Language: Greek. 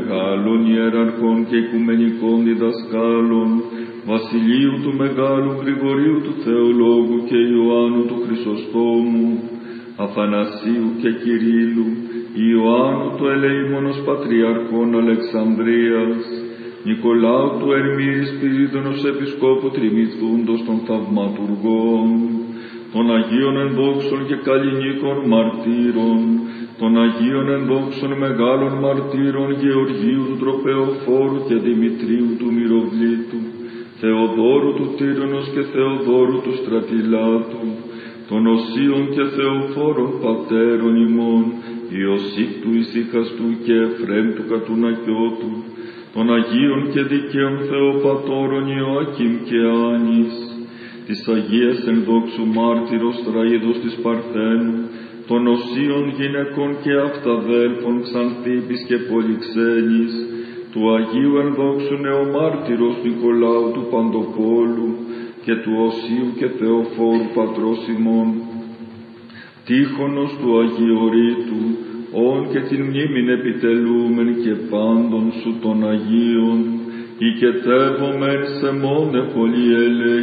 μεγάλων ιεραρχών και οικουμενικών διδασκάλων, Βασιλείου του Μεγάλου Γρηγορίου του Θεολόγου και Ιωάννου του Χρυσοστόμου, Αθανασίου και Κυρίλλου, Ιωάννου του Ελεήμονος Πατριαρχών Αλεξανδρίας, Νικολάου του Ερμήρη Σπυρίδωνος Επισκόπου Τριμηθούντος των Θαυματουργών, των Αγίων Ενδόξων και Καλλινίκων Μαρτύρων, των Αγίων Ενδόξων Μεγάλων Μαρτύρων Γεωργίου του Τροπεοφόρου και Δημητρίου του Μυροβλήτου, Θεοδόρου του Τύρονος και Θεοδόρου του Στρατιλάτου, των Οσίων και Θεοφόρων Πατέρων ημών, Ιωσήπ του Ησυχαστού και Εφρέμ του Κατουνακιώτου, των Αγίων και Δικαίων Θεοπατώρων Ιωακήμ και Άνης, της Αγίας Ενδόξου Μάρτυρος Τραΐδος της Παρθένου, των Οσίων γυναικών και αυταδέλφων Ξανθήπης και Πολυξένης, του Αγίου Ενδόξου Νεομάρτυρος Νικολάου του Παντοπόλου και του Οσίου και Θεοφόρου Πατρός ημών, τείχονος του Αγιορείτου, όν και την μνήμην επιτελούμεν και πάντων σου των Αγίων, οικετεύομεν σε μόνε πολυ